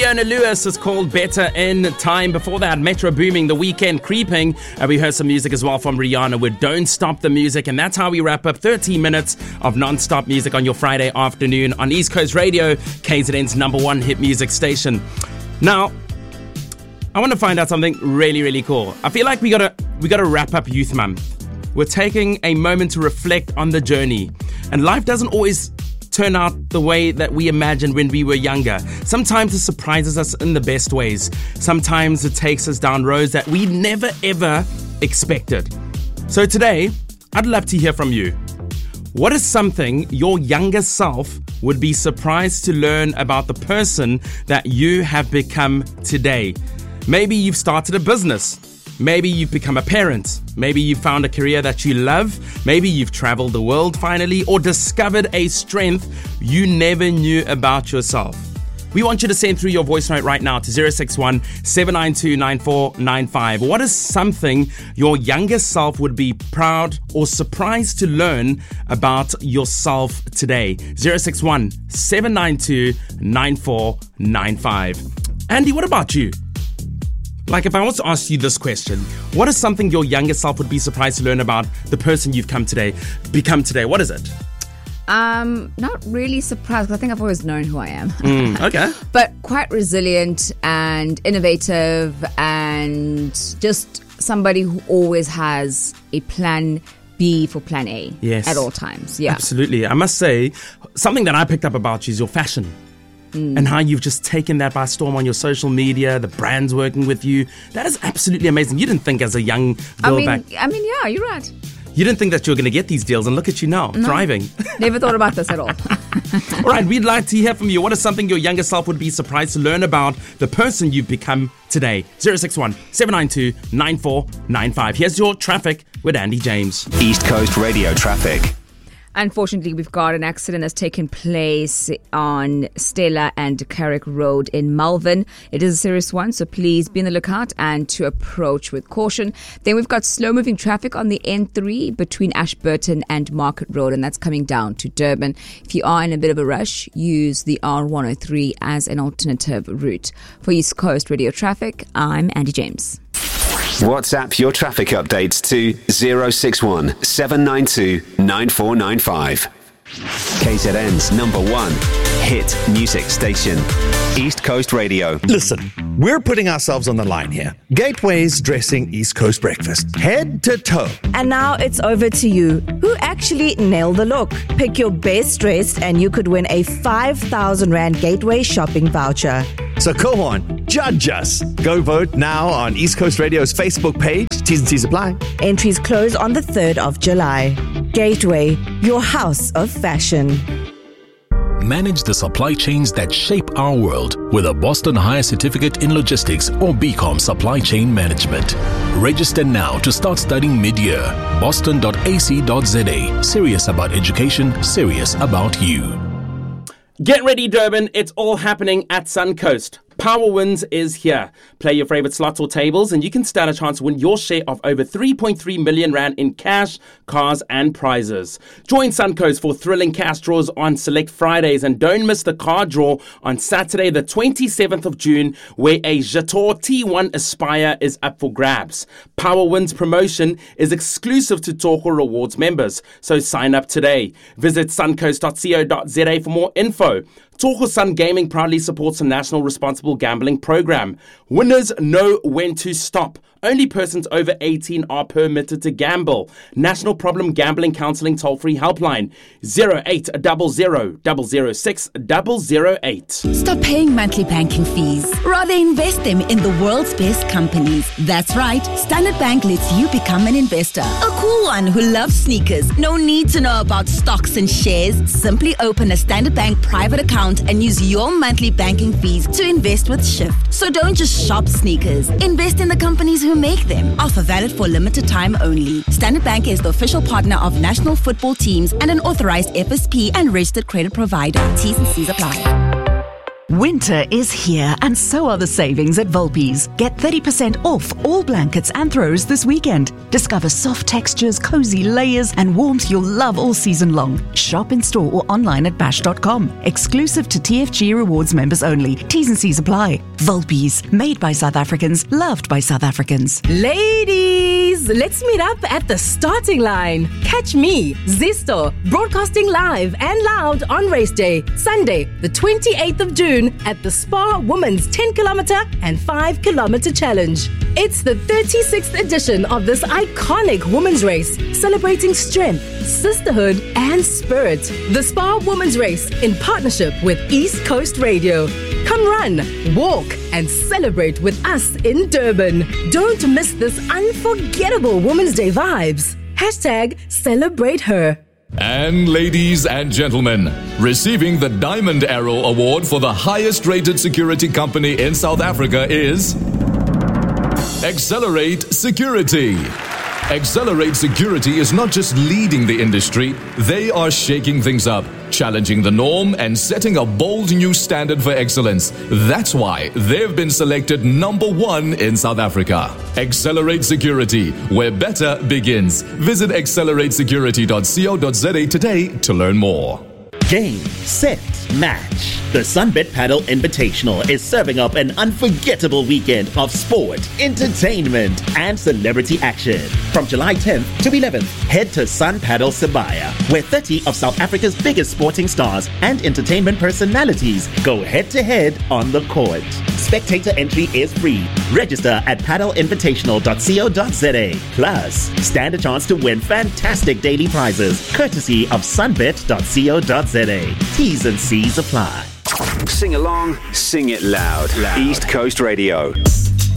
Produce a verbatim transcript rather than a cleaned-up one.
Leona Lewis is called Better in Time. Before that, Metro Booming, The Weekend Creeping. And we heard some music as well from Rihanna with Don't Stop the Music. And that's how we wrap up thirteen minutes of non-stop music on your Friday afternoon on East Coast Radio, K Z N's number one hit music station. Now, I want to find out something really, really cool. I feel like we gotta we gotta wrap up Youth Month. We're taking a moment to reflect on the journey. And life doesn't always turn out the way that we imagined when we were younger. Sometimes it surprises us in the best ways. Sometimes it takes us down roads that we never ever expected. So today, I'd love to hear from you. What is something your younger self would be surprised to learn about the person that you have become today? Maybe you've started a business. Maybe you've become a parent. Maybe you've found a career that you love. Maybe you've traveled the world finally, or discovered a strength you never knew about yourself. We want you to send through your voice note right now to zero six one, seven nine two, nine four nine five. What is something your younger self would be proud or surprised to learn about yourself today? zero six one, seven nine two, nine four nine five. Andy, what about you? Like, if I was to ask you this question, what is something your younger self would be surprised to learn about the person you've come today, become today? What is it? Um, not really surprised, because I think I've always known who I am. Mm, okay. But quite resilient and innovative, and just somebody who always has a plan B for plan A. Yes. At all times. Yeah. Absolutely. I must say, something that I picked up about you is your fashion. Mm. And how you've just taken that by storm on your social media, the brands working with you. That is absolutely amazing. You didn't think as a young girl I mean, back... I mean, yeah, you're right. You didn't think that you were going to get these deals, and look at you now, no, thriving. Never thought about this at all. All right, we'd like to hear from you. What is something your younger self would be surprised to learn about the person you've become today? zero six one, seven nine two, nine four nine five. Here's your traffic with Andy James. East Coast Radio traffic. Unfortunately, we've got an accident that's taken place on Stella and Carrick Road in Malvern. It is a serious one, so please be on the lookout and to approach with caution. Then we've got slow-moving traffic on the N three between Ashburton and Market Road, and that's coming down to Durban. If you are in a bit of a rush, use the R one oh three as an alternative route. For East Coast Radio Traffic, I'm Andy James. WhatsApp your traffic updates to zero six one, seven nine two, nine four nine five. K Z N's number one hit music station, East Coast Radio. Listen, we're putting ourselves on the line here. Gateway's dressing East Coast breakfast, head to toe. And now it's over to you. Who actually nailed the look? Pick your best dressed and you could win a five thousand rand Gateway shopping voucher. So go on, judge us. Go vote now on East Coast Radio's Facebook page. T's and C's apply. Entries close on the third of July. Gateway, your house of fashion. Manage the supply chains that shape our world with a Boston Higher Certificate in Logistics or B Com Supply Chain Management. Register now to start studying mid-year. boston dot a c dot z a. Serious about education, serious about you. Get ready, Durban. It's all happening at Suncoast. Power Wins is here. Play your favorite slots or tables and you can stand a chance to win your share of over three point three million rand in cash, cars and prizes. Join Suncoast for thrilling cash draws on select Fridays and don't miss the car draw on Saturday the twenty-seventh of June where a Jator T one Aspire is up for grabs. Power Wins promotion is exclusive to Talker Rewards members, so sign up today. Visit suncoast dot co dot z a for more info. Talker Sun Gaming proudly supports the National Responsible Gambling Program. Winners know when to stop. Only persons over eighteen are permitted to gamble. National Problem Gambling Counselling toll-free helpline zero eight zero zero, zero zero six, zero zero eight. Stop paying monthly banking fees. Rather invest them in the world's best companies. That's right. Standard Bank lets you become an investor. A cool one who loves sneakers. No need to know about stocks and shares. Simply open a Standard Bank private account and use your monthly banking fees to invest with Shift. So don't just shop sneakers. Invest in the companies who make them. Offer valid for limited time only. Standard Bank is the official partner of national football teams and an authorized F S P and registered credit provider. T's and C's apply. Winter is here, and so are the savings at Volpi's. Get thirty percent off all blankets and throws this weekend. Discover soft textures, cozy layers, and warmth you'll love all season long. Shop in store or online at bash dot com. Exclusive to T F G Rewards members only. T's and C's apply. Volpi's, made by South Africans, loved by South Africans. Ladies, let's meet up at the starting line. Catch me, Zisto, broadcasting live and loud on race day, Sunday, the twenty-eighth of June at the Spa Women's ten kilometer and five kilometer challenge. It's the thirty-sixth edition of this iconic women's race, celebrating strength, sisterhood, and spirit. The Spa Women's Race in partnership with East Coast Radio. Come run, walk, and celebrate with us in Durban. Don't miss this unforgettable Women's Day vibes. Hashtag celebrate her. And ladies and gentlemen, receiving the Diamond Arrow Award for the highest rated security company in South Africa is Accelerate Security. Accelerate Security is not just leading the industry, they are shaking things up, challenging the norm and setting a bold new standard for excellence. That's why they've been selected number one in South Africa. Accelerate Security, where better begins. Visit accelerate security dot co dot za today to learn more. Game, set, match. The Sunbet Paddle Invitational is serving up an unforgettable weekend of sport, entertainment, and celebrity action. From July tenth to eleventh, head to Sun Paddle Sibaya, where thirty of South Africa's biggest sporting stars and entertainment personalities go head-to-head on the court. Spectator entry is free. Register at paddle invitational dot co dot za. Plus, stand a chance to win fantastic daily prizes, courtesy of sunbet dot co dot za. T's and C's apply. Sing along, sing it loud. loud. East Coast Radio.